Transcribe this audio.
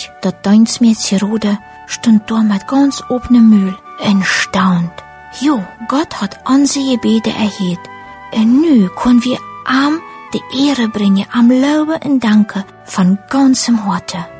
Zeit, dat Tuinsmädchen Rode stund da mit ganz offenem Mühl en staunt. Jo, Gott hat unsere Gebete erhört. En nu können wir am die Ehre bringen, am Loben und Danken von ganzem Harte.